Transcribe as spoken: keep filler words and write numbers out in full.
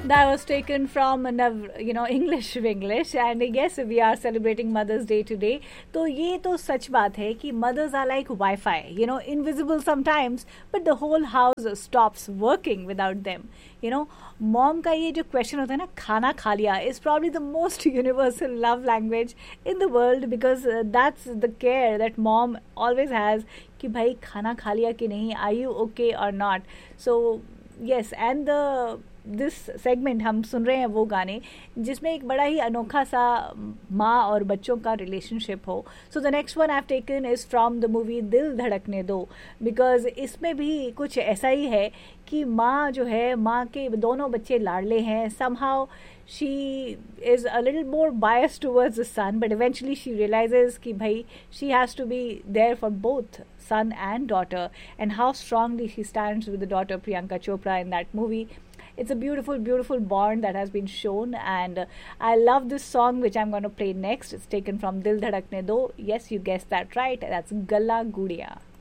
That was taken from you know English English and yes we are celebrating Mother's Day today. तो ये तो सच बात है कि mothers are like Wi-Fi, you know, invisible sometimes, but the whole house stops working without them. You know, mom का ये जो question होता है ना खाना खा लिया is probably the most universal love language in the world because uh, that's the care that mom always has कि भाई खाना खा लिया कि नहीं, are you okay or not. So yes, and the this segment हम सुन रहे हैं वो गाने जिसमें एक बड़ा ही अनोखा सा माँ और बच्चों का रिलेशनशिप हो. So the next one I have taken is from the movie दिल धड़कने दो बिकॉज इसमें भी कुछ ऐसा ही है कि माँ जो है माँ के दोनों बच्चे लाडले हैं. Somehow she is a little more biased towards the son but eventually she realizes कि भाई she has to be there for both son and daughter and how strongly she stands with the daughter Priyanka Chopra in that movie. It's a beautiful, beautiful bond that has been shown and uh, I love this song which I'm going to play next. It's taken from Dil Dhadakne Do. Yes, you guessed that right. That's Galla Gudiya.